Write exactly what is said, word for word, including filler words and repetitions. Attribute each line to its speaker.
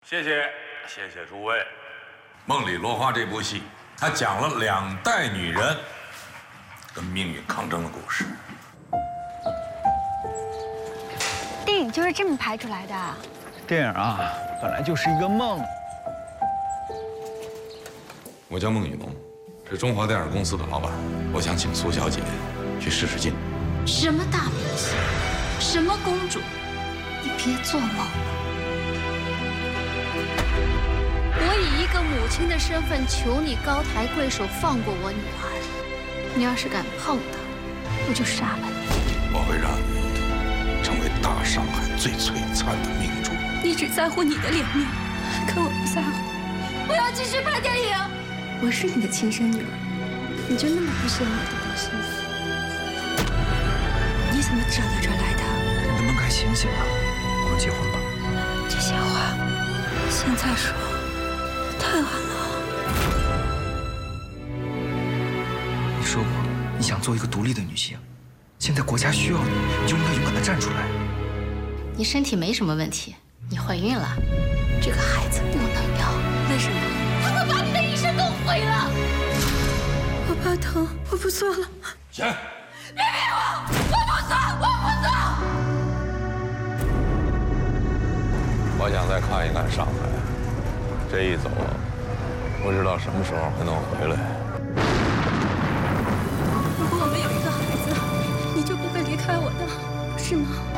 Speaker 1: 谢谢，谢谢诸位。《
Speaker 2: 梦里落花》这部戏，它讲了两代女人跟命运抗争的故事。
Speaker 3: 电影就是这么拍出来的。
Speaker 4: 电影啊，本来就是一个梦。
Speaker 2: 我叫孟雨农，是中华电影公司的老板。我想请苏小姐去试试镜。
Speaker 5: 什么大明星，什么公主，你别做梦了。我以一个母亲的身份求你高抬贵手，放过我女儿。你要是敢碰她，我就杀了你。
Speaker 2: 我会让你成为大上海最璀璨的明珠。
Speaker 5: 你只在乎你的脸面，可我不在乎。我要继续拍电影。我是你的亲生女儿，你就那么不羡慕我的不幸福？你怎么找到这儿来的？
Speaker 4: 你能不能该醒醒啊？我们结婚吧。
Speaker 5: 这些话现在说太晚了。
Speaker 4: 你说过你想做一个独立的女性，现在国家需要你，你就应该勇敢地站出来。
Speaker 5: 你身体没什么问题，你怀孕了，这个孩子不能要。为什么？他会把你的一生都毁了。我怕疼，我不做了。
Speaker 2: 行。
Speaker 5: 别逼我，我不做，我不做。
Speaker 2: 我想再看一看上海，这一走，不知道什么时候还能回来。
Speaker 5: 如果我们有一个孩子，你就不会离开我的，是吗？